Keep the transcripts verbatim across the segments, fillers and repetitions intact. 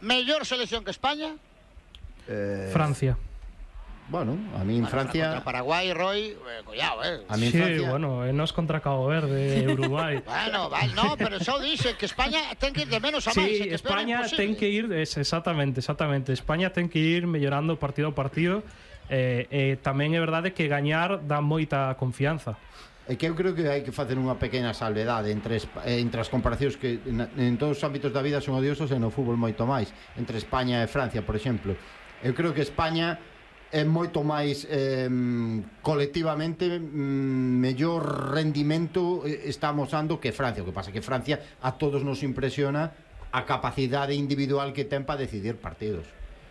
mellor selección que España? Eh, Francia. Bueno, a mí en Bueno, Francia... Contra Paraguay, Roy, eh, collado, eh. A mí en Sí, Francia... bueno, e nos contra Cabo Verde, Uruguai. Bueno, vale, no, pero eso dice que España ten que ir de menos a máis. Sí, que España peor ten que ir, es, exactamente, exactamente. España ten que ir mellorando partido a partido. Eh, eh, tamén é verdade que gañar dá moita confianza. É que eu creo que hai que facer unha pequena salvedade entre, entre as comparacións que en, en todos os ámbitos da vida son odiosos e no fútbol moito máis, entre España e Francia, por exemplo. Eu creo que España é moito máis eh, colectivamente mm, mellor rendimento está amosando que Francia. O que pasa que Francia a todos nos impresiona a capacidade individual que ten para decidir partidos.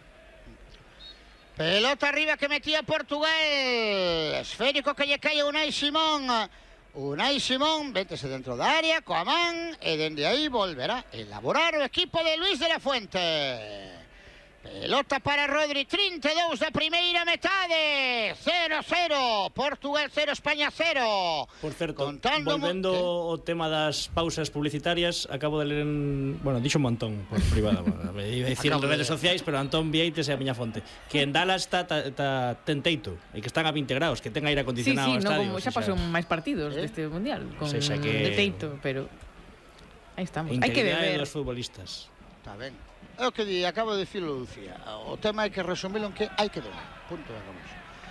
Pelota arriba que metía Portugal. Esférico que lle cae a Unai Simón. Unai Simón, véntese dentro da área, coa man, e dende aí volverá a elaborar o equipo de Luis de la Fuente. Pelota para Rodri, trinta e dous da primeira metade. cero cero, Portugal cero, España cero. Por certo, Contando volvendo o tema das pausas publicitarias, acabo de ler en... Bueno, dixo un montón por privado, me iba a dicir en redes sociais, pero Antón Vieites é a miña fonte, que en Dallas está ta, ta, ten teito e que están a vinte graus, que ten aire acondicionado sí, sí, no estadio. No, como xa pasou máis partidos ¿Eh? deste mundial con O sea, que... de teito, pero aí estamos. Hai que beber. Dos futbolistas. Está ben. É o que di, acabo de dicirlo Lucía. O tema hai que resumirlo en que hai que beber. Punto de vamos.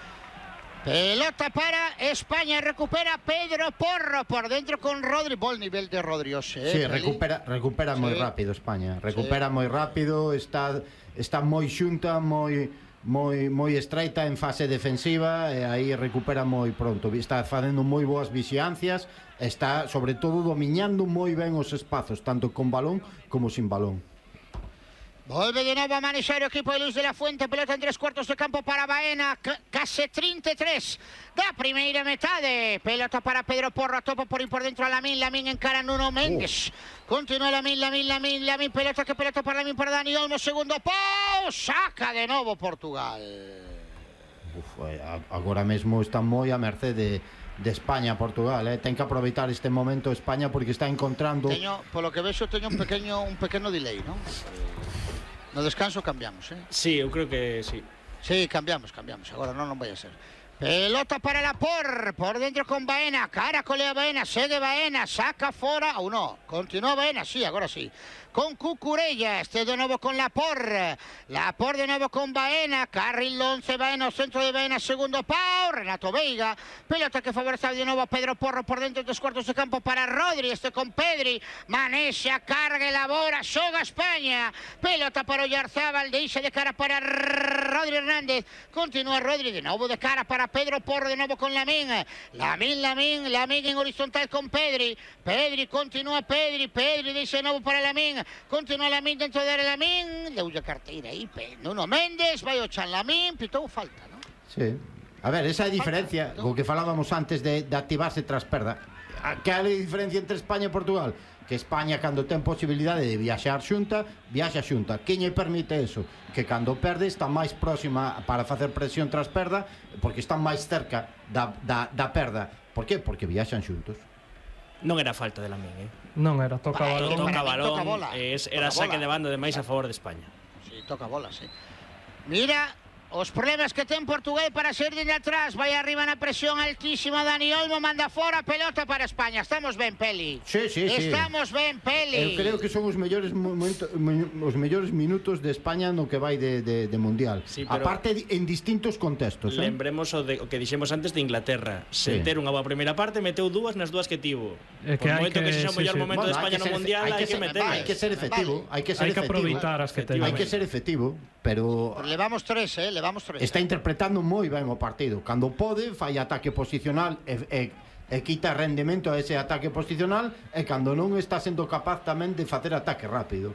Pelota para España, recupera Pedro Porro por dentro con Rodri. Bol nivel de Rodri, Ose, Sí, eh, recupera, recupera sí. moi rápido España. Recupera sí. moi rápido, está está moi xunta, moi moi moi estreita en fase defensiva e aí recupera moi pronto. Está facendo moi boas vixiancias, está sobre todo dominando moi ben os espazos, tanto con balón como sin balón. Volve de novo a manexar o equipo de Luis de la Fuente. Pelota en tres cuartos de campo para Baena. Case trinta e tres da primeira metade. Pelota para Pedro Porro, a topo por ir por dentro a Lamín. Lamín encara Nuno Méndez. Oh. Continúa Lamín, Lamín, Lamín, Lamín. Pelota que pelota para Lamín, para Dani Olmo. Segundo pau. Saca de novo Portugal. Uf, agora mesmo está moi a merced de, de España, Portugal, eh? Ten que aproveitar este momento España porque está encontrando... Teño, polo que vexo, teño un pequeño, un pequeno delay, non? No descanso cambiamos, eh? Sí, eu creo que sí. Sí, cambiamos, cambiamos. Agora non, non vai a ser. Pelota para Laporte, por dentro con Baena, cara colea Baena, segue Baena, saca fora, ou non, continúa Baena, sí, agora sí. Con Cucurella, este de novo con Laporte, Laporte de novo con Baena, carril once, Baena, o centro de Baena, segundo pau, Renato Veiga, pelota que favorece de novo a Pedro Porro por dentro dos cuartos de campo para Rodri, este con Pedri, manexa, carga, elabora, xoga España, pelota para Oyarzábal, deixa de cara para Rodri Hernández, continúa Rodri de novo de cara para Pedro Porro, de novo con Lamín, Lamín, Lamín, Lamín en horizontal con Pedri, Pedri, continúa Pedri, Pedri deixa de novo para Lamín, continúa Lamín dentro de Lamín, deulle carteira aí, Nuno Méndez, vai o Chan Lamín, pitou falta, non? Sí. A ver, esa é a diferencia, o que falábamos antes de, de activarse tras perda. Que é a diferencia entre España e Portugal? Que España, cando ten posibilidade de viaxar xunta, viaxa xunta. Quen lle permite eso? Que cando perde está máis próxima para facer presión tras perda, porque están máis cerca da, da, da perda. Por que? Porque viaxan xuntos. Non era falta de Lamín, eh? Non era, toca Vale, balón. Toca balón, toca bola. eh, era Toca saque bola. de banda de máis a favor de España. Sí, toca bola, sí. Mira os problemas que ten Portugal para ser de atrás. Vai arriba na presión altísima Dani Olmo, manda fora, pelota para España. Estamos ben, Peli. Sí, sí, sí. Estamos ben, Peli. Eu creo que son os mellores momento, os mellores minutos de España no que vai de, de, de Mundial. Sí, pero aparte en distintos contextos, eh? Lembremos o, de, o que dixemos antes de Inglaterra. Sí. Se ter unha boa primeira parte, meteu dúas nas dúas que tivo. É que Por hai moito que, que- que sexa o sí, mellor sí. momento Bueno, de España hai que no ser- Mundial, hai hai que que ser- meterlas. Hai que ser efectivo, hai que ser Hai que efectivo. aproveitar as que teñen. Hai que ser efectivo, pero Levamos tres, eh, levamos tres. está interpretando moi ben o partido. Cando pode, fai ataque posicional e, e, e quita rendemento a ese ataque posicional, e cando non está sendo capaz tamén de facer ataque rápido.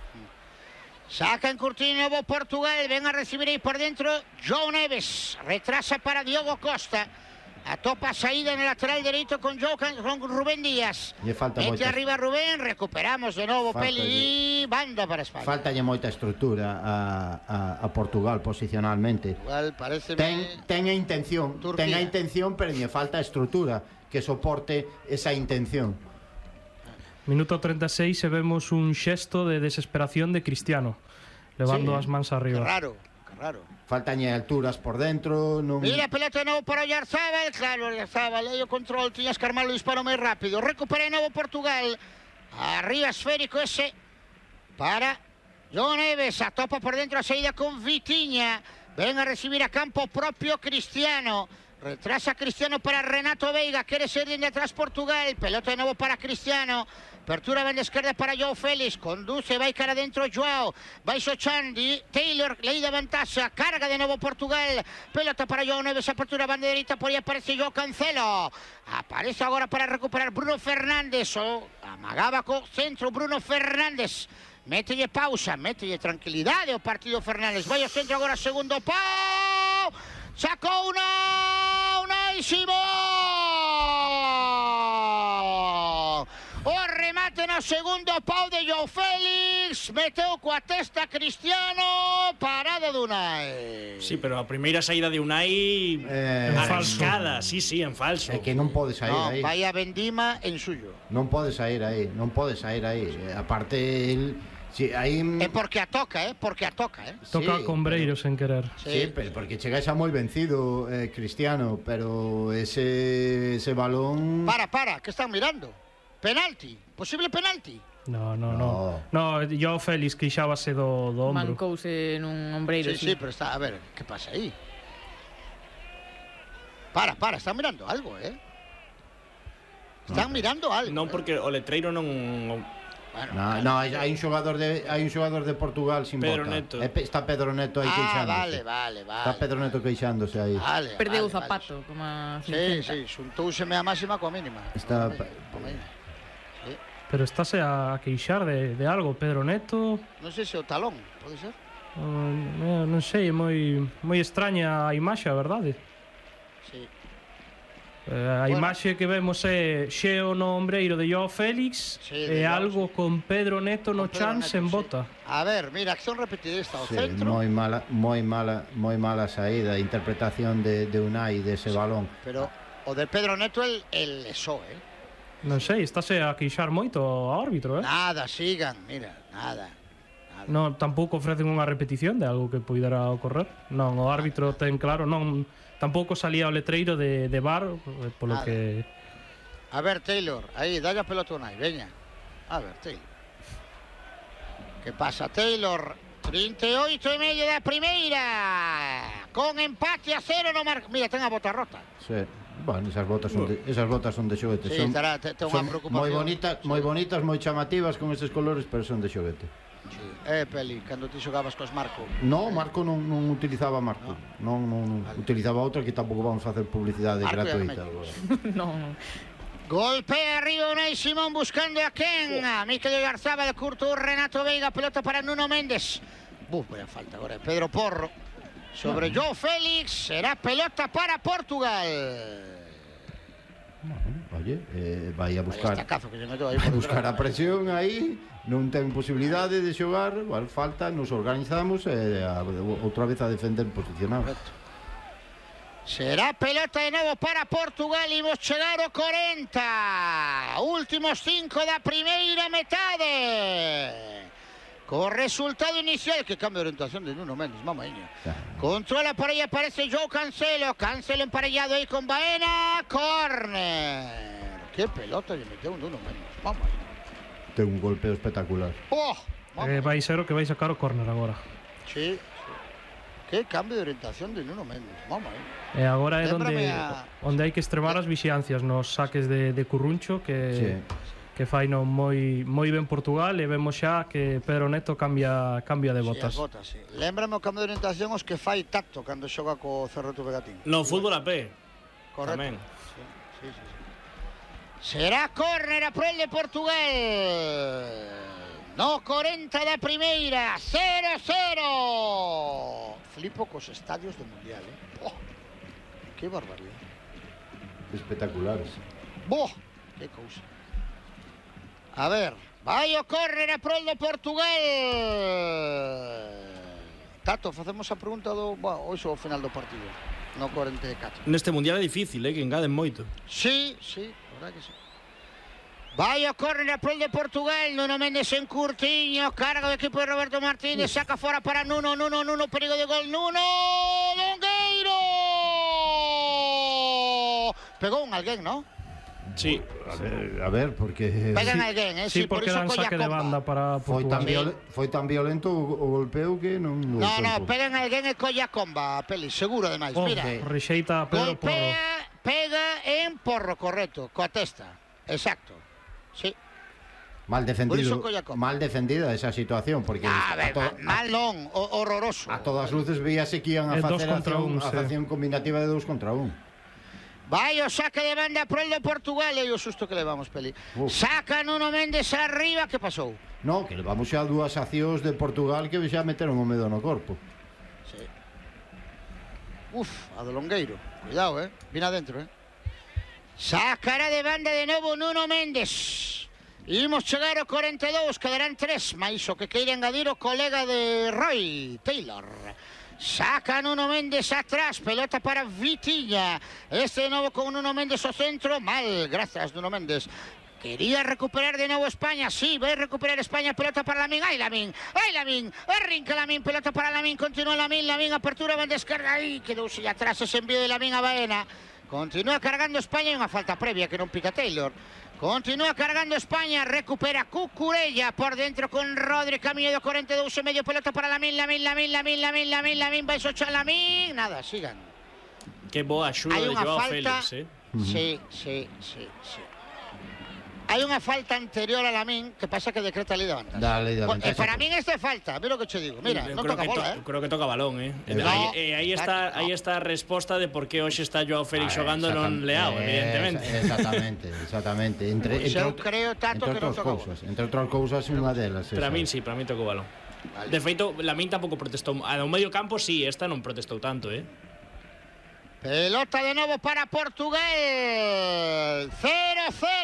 Saca en Curtino novo Portugal, ven a recibir aí por dentro João Neves, retrasa para Diogo Costa, atopa a saída en el lateral dereito con, Joe, con Rubén Díaz, Lle falta mete moita- arriba Rubén, recuperamos de novo Falta Peli, banda para España. Faltalle moita estrutura a, a, a Portugal posicionalmente. Igual parece Ten, ten a intención, Turquía. ten a intención, pero lle falta estrutura que soporte esa intención. Minuto treinta e seis e vemos un xesto de desesperación de Cristiano. levando Sí. as mans Que arriba. raro, que raro. Faltañe alturas por dentro, non... Mira, pelota de novo para Oyarzábal. Claro, Oyarzábal, aí o control. Tiñas que armar o disparo máis rápido. Recupera de novo Portugal. Arriba esférico ese para João Neves. Atopa por dentro a saída con Vitinha. Ven a recibir a campo propio Cristiano. Retrasa Cristiano para Renato Veiga. Quere ser de atrás Portugal. Pelota de novo para Cristiano. Apertura ben de esquerda para João Félix. Conduce, vai cara dentro João. Vai Xochandi. Taylor, lei da vantaxa. Carga de novo Portugal. Pelota para João Neves. Apertura ben de dereita. Por aí aparece João Cancelo. Aparece agora para recuperar Bruno Fernández. O amagaba co centro Bruno Fernández. Mételle pausa, mételle tranquilidade ao partido Fernández. Vai ao centro agora, segundo pau. Sacou una, Unai Simón. O remate no segundo pau de João Félix. Meteu coa testa Cristiano. Parada de Unai. Sí, pero a primeira saída de Unai Eh, arriscada, sí, sí, en falso. É que non pode sair No, aí. vai a Bendima en suyo. Non pode sair aí, non pode sair aí. Eh, Aparte, el... Si, aí... É porque a toca, eh? Porque a toca, eh? Toca Sí, con Breiro sen querer. Sí, pero porque chegáis a moi vencido, eh, Cristiano, pero ese, ese balón... Para, para, que están mirando? Penalti, posible penalti. No, no, no. No, yo Félix quixábase do, do ombro. Mancouse nun ombreiro. Sí, sí, pero está, a ver, ¿qué pasa ahí? Para, para, están mirando algo, ¿eh? Están mirando algo. Non ¿eh? porque o letreiro non... Bueno, No, no, hai, hai un xogador de hai un xogador de Portugal sin Pedro bota. Neto. Eh, pe- está Pedro Neto aí Ah, queixándose. vale, vale, vale. Está Pedro Neto queixándose aí. Vale, Perdeu o vale, zapato, como a Vale. Sí, Cincuenta. sí, xuntouseme a máxima coa mínima. Está- Coa mínima, coa mínima. Sí. Pero estáse a queixar de, de algo, Pedro Neto. Non sei se o talón, pode ser? Uh, non sei, é moi moi extraña a imaxe, a verdade. Sí. Eh, a Bueno. imaxe que vemos é xeo no ombreiro de Joao Félix Sí, de e Joao, algo sí. con Pedro Neto no Con Pedro chan Neto, sen sí. bota. A ver, mira, acción repetida esta ao Sí, centro. moi mala, moi mala, moi mala saída, interpretación de, de Unai dese balón. Pero o de Pedro Neto el, el lesó, eh? Non sei, estáse a queixar moito ao árbitro, eh? Nada, sigan, mira, nada. nada. Non, tampouco ofrecen unha repetición de algo que poidera ocorrer. Non, o árbitro ten claro, non, tampouco salía o letreiro de, de V A R, eh, polo Nada. que... A ver, Taylor, aí, dalle a pelota a Unai, veña. A ver, Taylor. Que pasa, Taylor? trinta e oito e medio da primeira. Con empate a cero no mar... Mira, ten a bota rota. Sí. Bueno, esas botas son de, esas botas son de xoguete. Sí, son, estará, te- ten unha son preocupación. moi bonitas, moi bonitas, moi chamativas con estes colores, pero son de xoguete. Sí. Eh, Peli, cando ti xogabas cos Marco. No, Marco non, non utilizaba Marco. Non, non, non. Vale. Utilizaba outra que tampouco vamos facer publicidade Marco e gratuita. Armellos. Non, non. Golpea arriba Unai Simón buscando a Ken. Oh. Mikel Oyarzábal, curto Renato Veiga, pelota para Nuno Méndez. Buf, vaya falta agora. Pedro Porro sobre João Félix. Será pelota para Portugal. Oye, eh, vai a buscar Vaya estacazo que se meteu aí vai por buscar a detrás. presión aí, non ten posibilidade de xogar, igual falta, nos organizamos e a, outra vez a defender posicionados. Correcto. Será pelota de novo para Portugal. Imos chegar ao corenta. Últimos cinco da primeira metade. Co resultado inicial, que cambio de orientación de Nuno Méndez, mamaña. Controla por aí, aparece João Cancelo. Cancelo emparellado aí con Baena. Córner. Que pelota lle meteu un Nuno Méndez, mamaña. Ten un golpeo espectacular. Oh, Eh, mamaña. vai ser o que vai sacar o córner agora. Sí, sí. Que cambio de orientación de Nuno Méndez, mamaña. E agora é onde, Lémbrame a- onde hai que extremar as vixiancias nos saques de, de Curruncho que, Sí. que fai non moi moi ben Portugal, e vemos xa que Pedro Neto cambia cambia de botas. Sí, as botas, sí. Lémbrame o cambio de orientación os que fai tacto cando xoga co Cerro Tuvegatín. No fútbol a pé. Correcto. Tamén. Sí, sí, sí, sí. Será córner a prol de Portugal. No corenta da primeira. cero cero. Flipo cos estadios do Mundial, eh. Oh, que barbaridade. Espectaculares. Boh, que cousa. A ver, vai o córner a prol do Portugal. Tato, facemos a pregunta do... Bueno, hoxe ao final do partido. No cuarenta e catro. Neste mundial é difícil, eh, que engaden moito. Sí, sí, la verdad que sí. Vai a córner a prol de Portugal. Nuno Méndez en curtiño. Carga o equipo de Roberto Martínez. Saca fora para Nuno. Nuno, Nuno. Perigo de gol. Nuno. Longueiro. Pegou un alguén, ¿no? Sí. A ver, a ver, porque... Pegan alguén, eh? Sí, Sí, por porque iso dan colla saque de comba. banda para Foi Portugal. tan, viol, foi tan violento o, o golpeo que non... No, no, pegan alguén e colla comba, Peli, seguro ademais. Oh, Mira, rexeita a Pedro Porro. golpea, pega en Porro, correcto, coa testa. Exacto. Sí. Mal Por iso defendido, colla comba. mal defendida esa situación, porque A ver, to- ma- mal non, o- horroroso. a todas luces veíase que iban a É dos facer a contra acción, un, a sí. acción combinativa de dos contra un. Vai o saque de banda pro el de Portugal e o susto que levamos, Peli. Uf. Saca Nuno Méndez arriba, que pasou? No, que levamos xa dúas accións de Portugal que xa meteron o medo no corpo. Sí. Uf, a do Longueiro. Cuidado, eh. Vine adentro, eh. Sacará de banda de novo Nuno Méndez. Imos chegar ao cuarenta e dous, quedarán tres, máis o que queira engadir o colega de Roy Taylor. Saca Nuno Méndez atrás, pelota para Vitinha. Este de novo con Nuno Méndez ao centro, mal, gracias Nuno Méndez. Quería recuperar de novo España, sí, vai recuperar España, pelota para Lamín, ai Lamín, ai Lamín, arrinca Lamín, pelota para Lamín, continúa Lamín, Lamín, apertura, van descarga, aí, quedouse atrás ese envío de Lamín a Baena. Continúa cargando España e unha falta previa que non pita Taylor. Continúa cargando España, recupera Cucurella por dentro con Rodri, camiño do cuarenta e dous e medio, pelota para Lamín, Lamín, Lamín, Lamín, Lamín, Lamín, Lamín, vai sochar Lamín, nada, sigan. Que boa axuda Hai de unha Joao falta, Félix, eh? sí, sí, sí, sí. Hai unha falta anterior a Lamín que pasa que decreta a lei de vantaxe. Da lei de Pues, vantaxe. e para min esta é falta, mira o que che digo. Mira, Eu non creo toca que bola, to- eh. Creo que toca balón, eh. E No, aí, e aí está, no. aí está a resposta de por que hoxe está Joao Félix Ah, xogando non exactam- Leao, eh, evidentemente. Exactamente, exactamente. Entre, Pois entre, eu out- creo tanto entre que non outras toca cousas, entre outras cousas unha delas. Para esa. min sí, para min tocou balón. Vale. De feito, Lamín tampouco protestou. A do medio campo sí, esta non protestou tanto, eh. Pelota de novo para Portugal. cero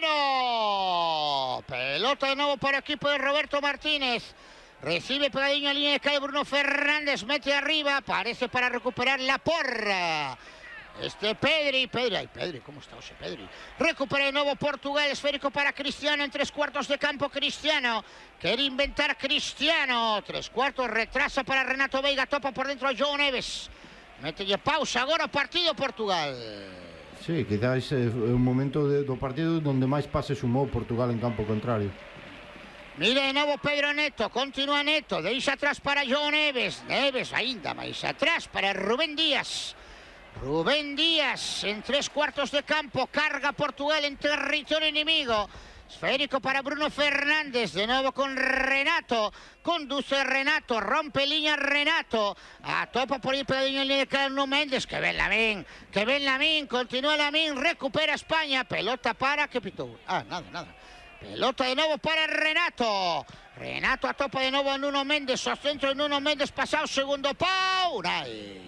cero. Pelota de novo para o equipo de Roberto Martínez. Recibe pegadinho a línea de cae Bruno Fernández. Mete arriba. Parece para recuperar la porra. Este Pedri, Pedri, ay Pedri, ¿cómo está ese Pedri? Recupera de nuevo Portugal, esférico para Cristiano en tres cuartos de campo. Cristiano, quiere inventar Cristiano. Tres cuartos, retrasa para Renato Veiga, topa por dentro a João Neves. Mételle pausa agora o partido Portugal. Sí, quizás é un momento de, do partido donde máis pase sumou Portugal en campo contrario. Mira de novo Pedro Neto, continúa Neto, deixa atrás para João Neves. Neves ainda máis atrás para Rubén Díaz. Rubén Díaz en tres cuartos de campo, carga Portugal en territorio enemigo. Esférico para Bruno Fernández, de nuevo con Renato. Conduce Renato, rompe línea Renato. A topa por ahí pegadinho en línea de Carlos Méndez. Que ven Lamín, que ven Lamín, continúa Lamín, recupera España. Pelota para, ¿qué pitó? Ah, nada, nada. Pelota de nuevo para Renato. Renato a topa de nuevo a Nuno Méndez. O centro de Nuno Méndez pasado, segundo pau. Ay.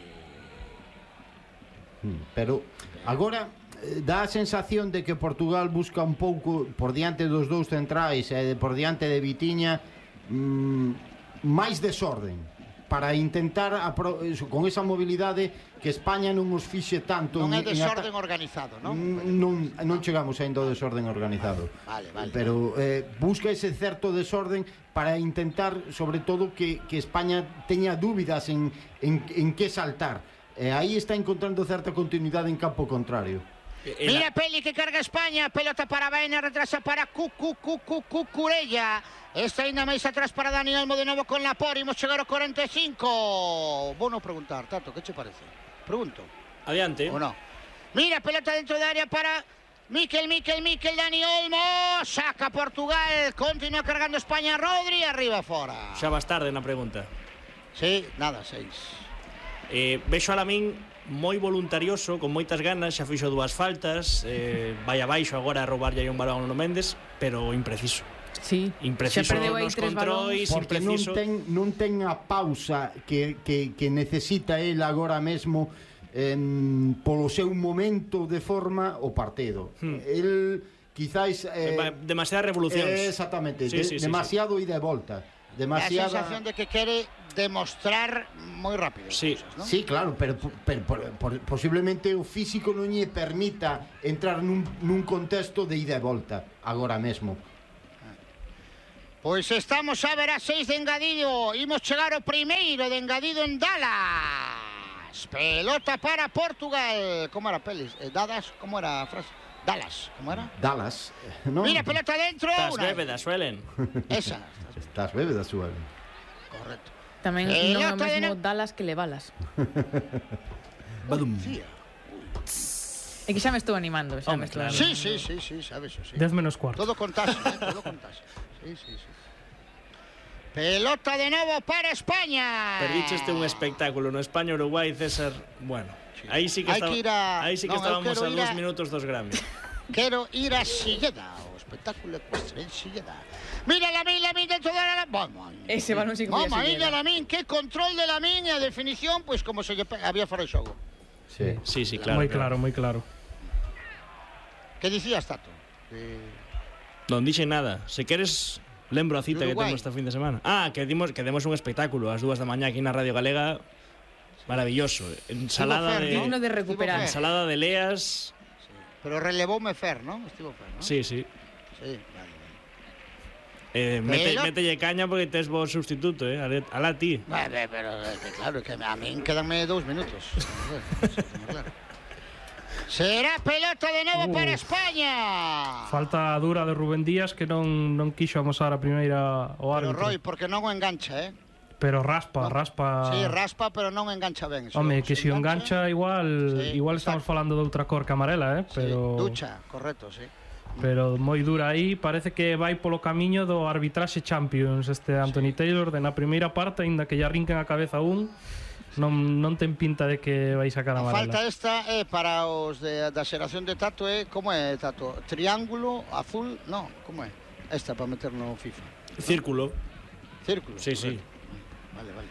Pero agora eh, dá a sensación de que Portugal busca un pouco por diante dos dous centrais e por diante de Vitinha mmm, máis desorden para intentar apro- eso, con esa mobilidade que España non os fixe tanto Non é en- en desorden ata- organizado, non? Mm, non, non chegamos ainda ao desorden organizado. Vale, vale. Pero eh, busca ese certo desorden para intentar, sobre todo, que, que España teña dúbidas en, en, en que saltar. E aí está encontrando certa continuidade en campo contrario. E Mira la- Peli que carga España, pelota para Baena, retrasa para Cucu, Cucu, Cucurella. Está ainda máis atrás para Dani Olmo de novo con Lapor. Imos chegar ao cuarenta e cinco. Vou non preguntar, Tato, que che parece? Pregunto, Adiante. ou non? Mira, pelota dentro da área para Miquel, Miquel, Miquel, Dani Olmo. Saca Portugal, continúa cargando España, Rodri, arriba fora. Xa vas tarde na pregunta. Sí, nada, seis. Eh, vexo a Lamín moi voluntarioso, con moitas ganas, xa fixo dúas faltas, eh, vai abaixo agora a roubarlle aí un balón a Nuno Méndez, pero impreciso. Sí, Impreciso xa perdeu aí nos tres balóns. controis, Porque non impreciso. ten, non ten a pausa que, que, que necesita el agora mesmo en, polo seu momento de forma o partido. Hmm. El, quizáis... Eh, Eh, demasiadas revolucións. Exactamente, Sí, de, sí, sí, demasiado ida e volta. demasiada... A sensación de que quere demostrar moi rápido. Sí. Cosas, ¿no? Sí, claro, pero, pero, pero, pero posiblemente o físico non lle permita entrar nun, nun contexto de ida e volta agora mesmo. Pois estamos a ver a seis de engadido. Imos chegar ao primeiro de engadido en Dallas. Pelota para Portugal. Como era, Pelis? Eh, Dadas, como era a frase? Dallas, como era? Dallas, non? Mira, pelota dentro. Estás una. bébeda, suelen. Esa. Estás bébeda, suave. Correcto. Tamén Eh, non é o lota de mesmo no- Dallas que Levalas. Badum. É que xa me estou animando, xa me Home, estou claro. Sí, animando. sí, sí, sí, sabes, sí. Dez menos cuarto. Todo contase, ¿eh? Todo contase. Sí, sí, sí. Pelota de novo para España. Perdicheste un espectáculo no España-Uruguai, César. Bueno, aí sí que, Hai que ir a- aí sí que non, eu estábamos quero a ir dos a- minutos dos Grammy. Quero ir a Silleda, o espectáculo ecuestre en Silleda. Mira Lamín, Lamín dentro de la... Vamos. Ese balón sí que foi a Vamos, Silleda. Illa Lamín, que control de Lamín e a definición, pois como se lle pe- había fora de xogo. Sí. Sí, sí, claro. moi claro, moi claro. Que dicías, Tato? Que... Non dixen nada. Se queres, lembro a cita que Uruguai. temos este fin de semana. Ah, que dimos, que demos un espectáculo ás dúas da mañá aquí na Radio Galega. Maravilloso. Ensalada Fer, de Digno de recuperar. Fer. ensalada de leas. Pero relevoume Fer, non? Estivo Fer, non? Sí, sí. Sí, vale. Eh, mete, Pero- mételle caña porque tes bo sustituto, eh. Ale- Alá ti. Vale, pero é que claro, que a min quedanme dous minutos. Claro. Será pelota de novo para España. Falta dura de Rubén Díaz que non, non quixo amosar a primeira o Pero árbitro. Roy, porque non o engancha, eh? Pero raspa, raspa. Sí, raspa, pero non engancha ben. Se Home, o- que se o engancha igual, Sí, igual estamos exacto. falando de outra cor que amarela, eh, Sí, pero ducha, correcto, sí. pero moi dura aí, parece que vai polo camiño do arbitraxe Champions este Anthony Taylor de na primeira parte, aínda que lle arrinquen a cabeza un, non non ten pinta de que vai sacar A amarela. falta esta é para os de, da xeración de Tato é, como é, Tato? Triángulo, azul, no, como é? Esta para meter no FIFA. Círculo. Círculo. Sí, sí. correcto. Vale, vale.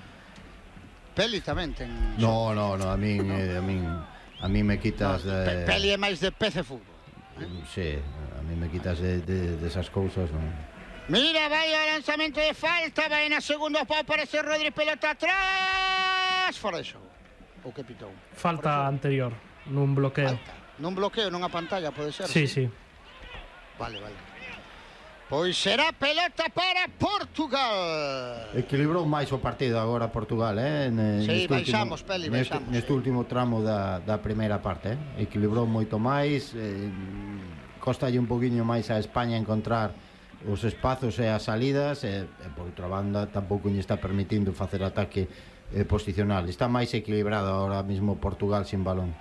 Peli tamén ten... No, no, no, a min, eh, a min, a min me quitas No, pe- de... Peli é máis de P C fútbol. Sí, a min me quitas de, de, de esas cousas, non? Mira, vai o lanzamento de falta, vai na segundo pau, parece Rodri, pelota atrás, fora de xogo. O que pitou? Falta anterior, nun bloqueo. Falta. Non bloqueo, non a pantalla, pode ser? Sí, sí. Vale, vale. Pois será pelota para Portugal. Equilibrou máis o partido agora Portugal, eh? Ne, Sí, neste baixamos, último, Peli, neste, baixamos, neste sí. último tramo da, da primeira parte, eh? Equilibrou moito máis, eh, costalle un poquinho máis a España encontrar os espazos e as salidas, e, e por outra banda tampouco lle está permitindo facer ataque eh, posicional. Está máis equilibrado ahora mismo Portugal sin balón.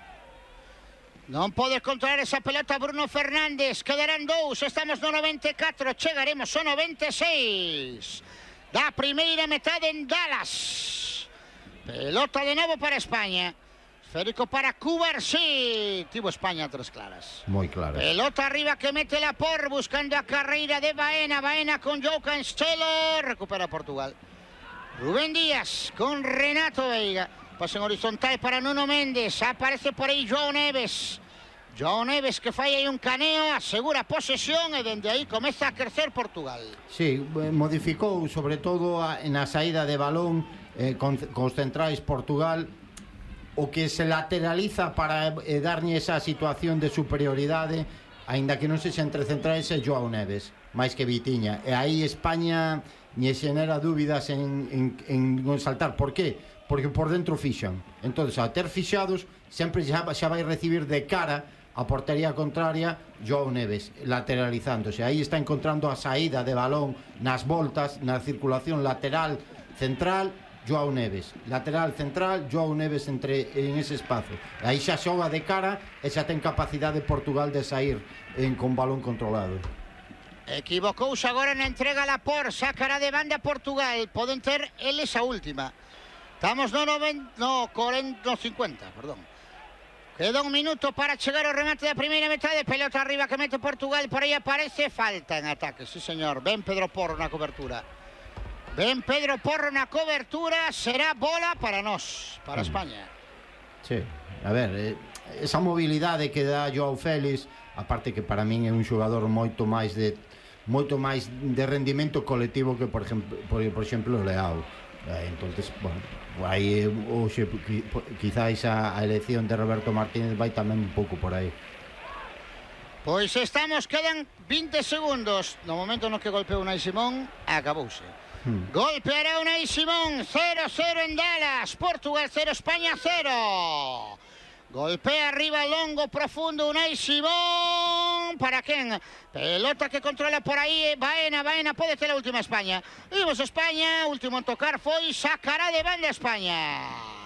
Non pode controlar esa pelota Bruno Fernández. Quedarán dous. Estamos no noventa e catro. Chegaremos ao noventa e seis. Da primeira metade en Dallas. Pelota de novo para España. Esférico para Cuba, sí. Tivo España a tres claras. Moi claro. Pelota arriba que mete la por buscando a carreira de Baena. Baena con Joe Cancelo. Recupera Portugal. Rubén Díaz con Renato Veiga. Pase en horizontal para Nuno Méndez. Aparece por aí João Neves. João Neves que fai aí un caneo. Asegura posesión e dende aí comeza a crecer Portugal. Sí, eh, modificou sobre todo a, na saída de balón eh, con, con os centrais Portugal o que se lateraliza para eh, darlle esa situación de superioridade, aínda que non sexa entre centrais e João Neves, máis que Vitiña. E aí España lle xenera dúbidas en, en, en non saltar. Por qué? Porque por dentro fixan. Entonces, a ter fixados, sempre xa, xa vai recibir de cara a portería contraria João Neves, lateralizándose. Aí está encontrando a saída de balón nas voltas, na circulación lateral central, João Neves. Lateral central, João Neves entre en ese espazo. Aí xa xoga de cara e xa ten capacidade Portugal de sair en, con balón controlado. Equivocouse agora na entrega a Lapor. Sacará de banda Portugal. Poden ter eles a última. Estamos no noventa, no cuarenta, no cincuenta, perdón. Queda un minuto para chegar ao remate da primeira metade. Pelota arriba que mete Portugal. Por aí aparece falta en ataque. Sí, señor. Ben Pedro Porro na cobertura. Ben Pedro Porro na cobertura. Será bola para nós, para España. Sí, a ver, eh, esa mobilidade que dá Joao Félix, aparte que para min é un xogador moito máis de moito máis de rendimento colectivo que, por exemplo, por, por exemplo o Leao. Eh, entonces, bueno, aí hoxe quizáis a, a elección de Roberto Martínez vai tamén un pouco por aí. Pois estamos, quedan vinte segundos. No momento no que golpeou Unai Simón, acabouse. Hmm. Golpeará Unai Simón, cero cero en Dallas. Portugal cero, España cero. Golpea arriba, longo, profundo, Unai Simón. ¿Para quen? Pelota que controla por aí, Baena, Baena, pode ter a última España. Vimos España, último en tocar foi, sacará de banda España.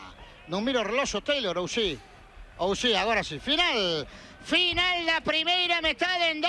Non miro o reloxo, Taylor, ou si? Ou si, agora si. Final, final da primeira metade en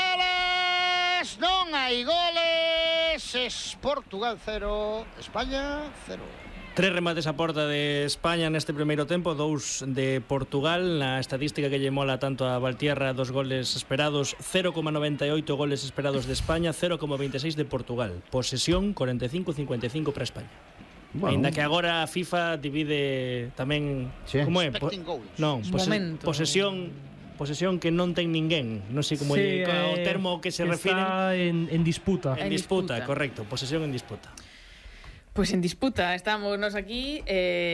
Dallas. Non hai goles. Es Portugal cero, España cero. Tres remates a porta de España neste primeiro tempo, dous de Portugal. Na estadística que lle mola tanto a Valtierra, dos goles esperados, cero coma noventa e oito goles esperados de España, cero coma veintiséis de Portugal. Posesión, cuarenta e cinco a cincuenta e cinco para España. Bueno. Ainda que agora a FIFA divide tamén... Sí. Como é? Po non, pose posesión... posesión que non ten ninguén, non sei como sí, é o termo que se refire. Está en, en disputa. En, en disputa, disputa, correcto, posesión en disputa. Pois pues en disputa, estamos nos aquí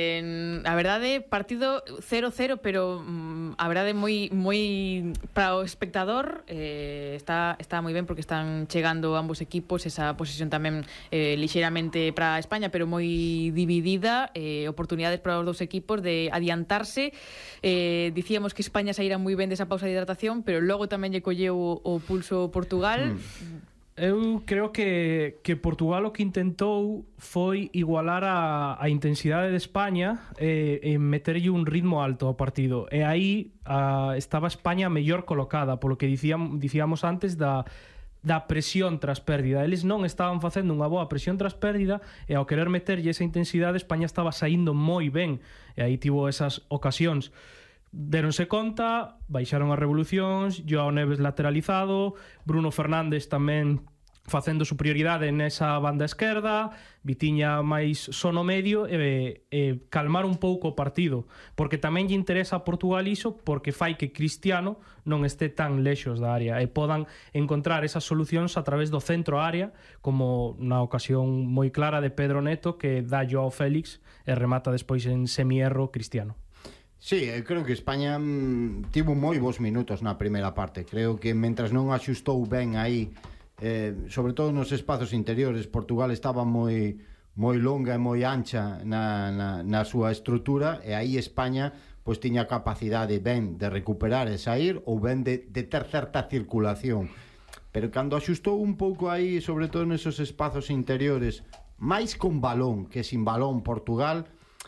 eh, a verdade, partido cero cero, pero mm, a verdade moi moi para o espectador eh, está, está moi ben porque están chegando ambos equipos, esa posesión tamén eh, lixeiramente para España, pero moi dividida, eh, oportunidades para os dous equipos de adiantarse. eh, dicíamos que España saíra moi ben desa pausa de hidratación, pero logo tamén lle colleu o, o pulso Portugal. mm. Eu creo que, que Portugal o que intentou foi igualar a, a intensidade de España e, e meterlle un ritmo alto ao partido. E aí a, estaba España mellor colocada, polo que dicíamos, dicíamos antes da, da presión tras pérdida. Eles non estaban facendo unha boa presión tras pérdida e ao querer meterlle esa intensidade España estaba saindo moi ben e aí tivo esas ocasións. Deronse conta, baixaron as revolucións, Joao Neves lateralizado, Bruno Fernández tamén facendo superioridade nesa banda esquerda, Vitiña máis sono medio e, e calmar un pouco o partido, porque tamén lle interesa a Portugal iso, porque fai que Cristiano non este tan lexos da área e podan encontrar esas solucións a través do centro área, como na ocasión moi clara de Pedro Neto que dá Joao Félix e remata despois en semierro Cristiano. Sí, eu creo que España mm, tivo moi bons minutos na primeira parte. Creo que mentras non axustou ben aí, eh, sobre todo nos espazos interiores, Portugal estaba moi moi longa e moi ancha na, na, na súa estrutura, e aí España pois tiña capacidade ben de recuperar e sair, ou ben de, de ter certa circulación. Pero cando axustou un pouco aí, sobre todo nesos espazos interiores, máis con balón que sin balón Portugal,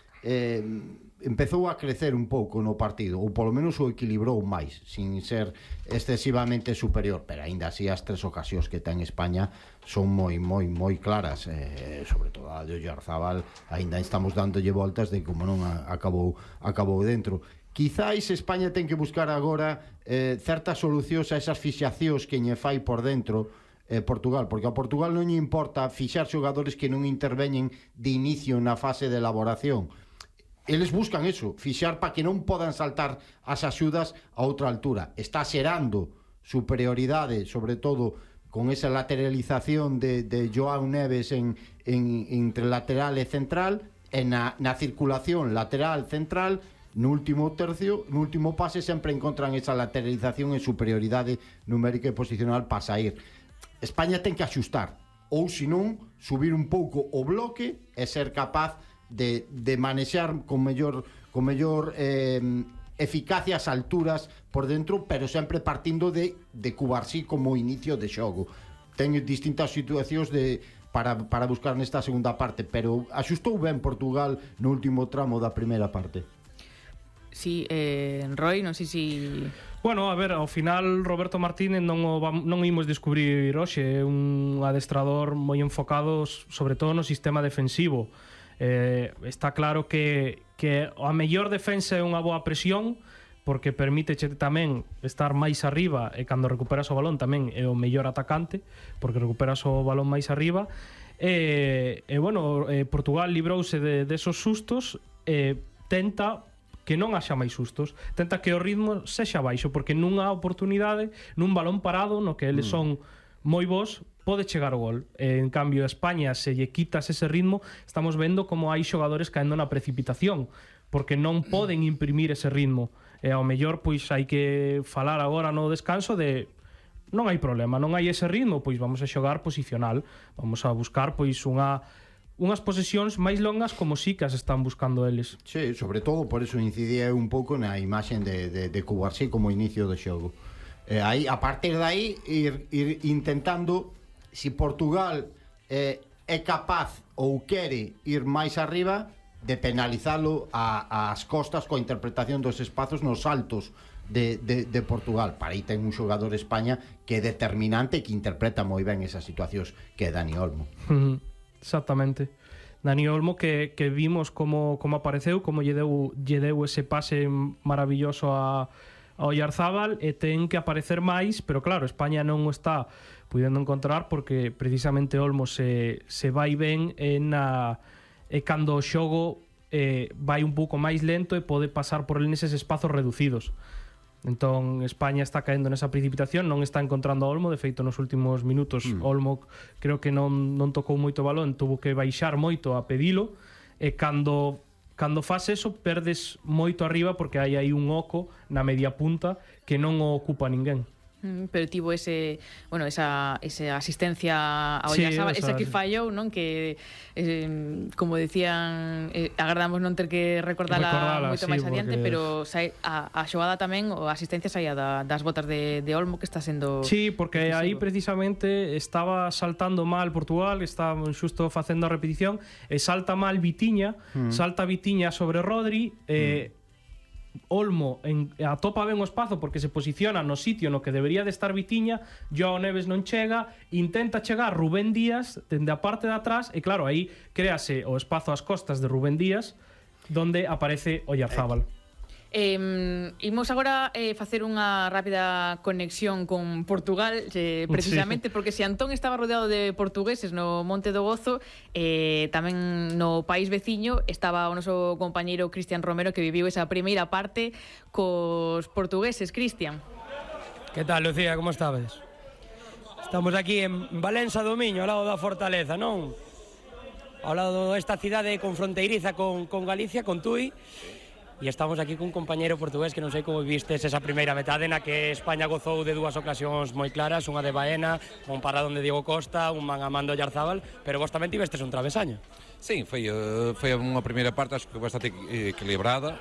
eh, empezou a crecer un pouco no partido, ou polo menos o equilibrou máis, sin ser excesivamente superior, pero aínda así as tres ocasións que ten España son moi, moi, moi claras, eh, sobre todo a de Oyarzabal, aínda estamos dándolle voltas de como non acabou, acabou dentro. Quizáis España ten que buscar agora eh, certas solucións a esas fixacións que lle fai por dentro eh, Portugal, porque a Portugal non lle importa fixar xogadores que non interveñen de inicio na fase de elaboración. Eles buscan eso, fixar para que non podan saltar as axudas a outra altura. Está xerando superioridade, sobre todo con esa lateralización de, de Joao Neves en, en, entre lateral e central, e na, na circulación lateral-central, no último tercio, no último pase, sempre encontran esa lateralización e superioridade numérica e posicional para sair. España ten que axustar, ou senón, subir un pouco o bloque e ser capaz de, de manexar con mellor, con mellor eh, eficacia as alturas por dentro, pero sempre partindo de, de Cubarsí como inicio de xogo. Ten distintas situacións de, para, para buscar nesta segunda parte, pero axustou ben Portugal no último tramo da primeira parte. Sí, eh, Roy, non sei se... Bueno, a ver, ao final Roberto Martínez non o non imos descubrir hoxe, é un adestrador moi enfocado sobre todo no sistema defensivo. Eh, está claro que, que a mellor defensa é unha boa presión, porque permíteche tamén estar máis arriba, e cando recuperas o balón tamén é o mellor atacante, porque recuperas o balón máis arriba. E, e bueno, eh, Portugal librouse de, de esos sustos, e tenta que non haxa máis sustos, tenta que o ritmo sexa baixo, porque nunha oportunidade, nun balón parado no que eles son moi bons, pode chegar o gol. En cambio, a España, se lle quitas ese ritmo, estamos vendo como hai xogadores caendo na precipitación, porque non poden imprimir ese ritmo. E ao mellor, pois, hai que falar agora no descanso de non hai problema, non hai ese ritmo, pois vamos a xogar posicional, vamos a buscar, pois, unha unhas posesións máis longas como si que as están buscando eles. Sí, sobre todo, por eso incidía un pouco na imaxen de, de, de Cubarsí como inicio do xogo. Eh, aí, a partir de aí, ir, ir intentando, si Portugal eh, é capaz ou quere ir máis arriba, de penalizalo a, as costas coa interpretación dos espazos nos saltos de, de, de Portugal. Para aí ten un xogador España que é determinante e que interpreta moi ben esas situacións, que é Dani Olmo. Uh-huh. Exactamente. Dani Olmo que, que vimos como, como apareceu, como lle deu, lle deu ese pase maravilloso a, a Oyarzábal, e ten que aparecer máis, pero claro, España non o está pudendo encontrar porque precisamente Olmo se, se vai ben en a, e cando o xogo eh, vai un pouco máis lento e pode pasar por neses espazos reducidos. Entón, España está caendo nesa precipitación, non está encontrando a Olmo. De feito, nos últimos minutos mm. Olmo creo que non, non tocou moito balón, tuvo que baixar moito a pedilo, e cando, cando faz eso perdes moito arriba porque hai aí un oco na media punta que non o ocupa ninguén. Pero tivo ese, bueno, esa, esa asistencia a Oyarzábal, sí, esa que fallou, non? Que, eh, como decían, eh, agardamos non ter que recordala, recordala moito sí, máis adiante, pero sai, a, a xogada tamén, a asistencia saía da, das botas de, de Olmo, que está sendo... Sí, porque decisivo. Aí precisamente estaba saltando mal Portugal, estaba xusto facendo a repetición, e salta mal Vitiña, mm. salta Vitiña sobre Rodri, e... Mm. Olmo en, atopa ben o espazo porque se posiciona no sitio no que debería de estar Vitiña, Joao Neves non chega, intenta chegar Rubén Díaz dende a parte de atrás, e claro, aí créase o espazo ás costas de Rubén Díaz, donde aparece Oyarzábal. Eh, imos agora eh, facer unha rápida conexión con Portugal, eh, precisamente sí. Porque se Antón estaba rodeado de portugueses no Monte do Gozo, eh, tamén no país veciño estaba o noso compañeiro Cristian Romero, que viviu esa primeira parte cos portugueses. Cristian. Que tal, Lucía, como estabes? Estamos aquí en Valença do Miño, ao lado da Fortaleza, non? Ao lado desta cidade con fronteiriza con, con Galicia, con Tui. E estamos aquí cun compañeiro portugués que non sei como vistes esa primeira metade na que España gozou de dúas ocasións moi claras, unha de Baena, un paradón de Diego Costa, un man a mando Oyarzábal, pero vos tamén tivestes un travesaño. Sim, foi, foi unha primeira parte acho que bastante equilibrada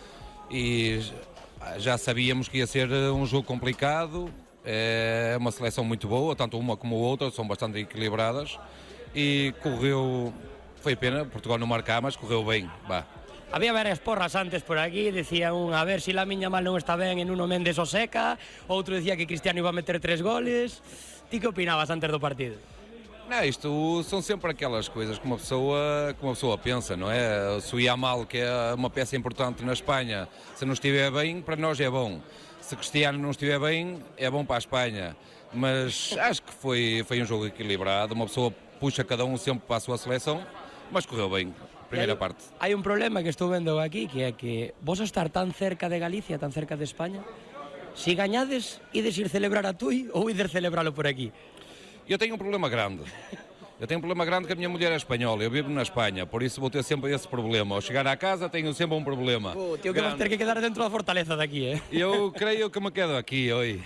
e já sabíamos que ia ser um jogo complicado, é uma seleção muito boa, tanto uma como a outra, são bastante equilibradas e correu, foi pena, Portugal não marcar, mas correu bem, vá. Había varias porras antes por aquí, decía un a ver se si la miña mal non está ben en Nuno Méndez o seca, outro decía que Cristiano iba a meter tres goles. Ti que opinabas antes do partido? Não, isto são sempre aquelas coisas que uma pessoa, que uma pessoa pensa, não é? Se o Yamal, que é uma peça importante na Espanha, se não estiver bem, para nós é bom. Se Cristiano não estiver bem, é bom para a Espanha. Mas acho que foi, foi um jogo equilibrado, uma pessoa puxa cada um sempre para a sua seleção, mas correu bem. Primeira parte. Hai un problema que estou vendo aquí, que é que vos a estar tan cerca de Galicia, tan cerca de España, si gañades, ides ir celebrar a Tui ou ides celebralo por aquí? Eu tenho um problema grande. Eu tenho um problema grande que a minha mulher é espanhola, eu vivo na Espanha, por isso vou ter sempre esse problema. Ao chegar à casa tenho sempre um problema. Oh, tío, que vas ter que quedar dentro da fortaleza daqui, eh? Eu creio que me quedo aquí hoy.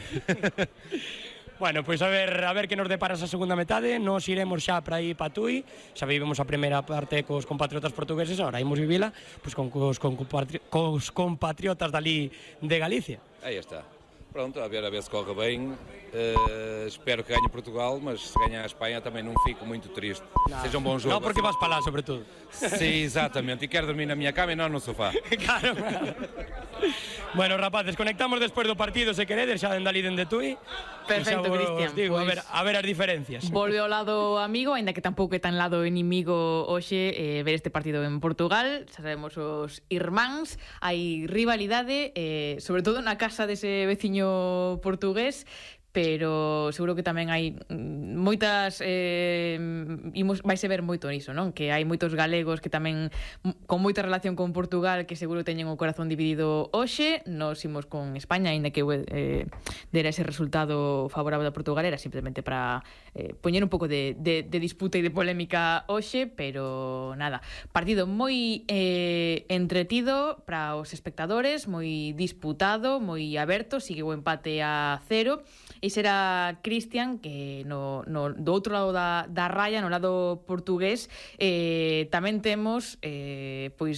Bueno, pois pues a ver a ver que nos depara esa segunda metade. Nos iremos xa para aí para Tui. Xa vivimos a primeira parte cos compatriotas portugueses, agora imos vivila pois pues, con cos, con cos compatriotas dali de Galicia. Aí está. Pronto, a ver, a ver se corre bem. Uh, espero que ganhe Portugal, mas se ganhar a Espanha também não fico muito triste. Não. Seja um bom jogo. Não, porque assim. Vas para lá, sobretudo. Sim, exatamente. E quero dormir na minha cama e não no sofá. Claro, claro. Bueno, rapaces, conectamos despois do partido, se queredes, xa dende ali dende Tui. Perfecto, Cristian. Digo, pues, a ver, a ver as diferencias. Volve ao lado amigo, aínda que tampouco é tan lado inimigo hoxe, eh, ver este partido en Portugal. Xa sabemos os irmáns, hai rivalidade, eh, sobre todo na casa dese veciño portugués, pero seguro que tamén hai moitas eh, imos, vais a ver moito niso, non? Que hai moitos galegos que tamén con moita relación con Portugal que seguro teñen o corazón dividido hoxe. Nos imos con España, aínda que eh, dera ese resultado favorable a Portugal, era simplemente para eh, poñer un pouco de, de, de disputa e de polémica hoxe, pero nada, partido moi eh, entretido para os espectadores, moi disputado, moi aberto, sigue o empate a cero. E será Cristian que no, no, do outro lado da, da raya, no lado portugués, eh, tamén temos eh, pois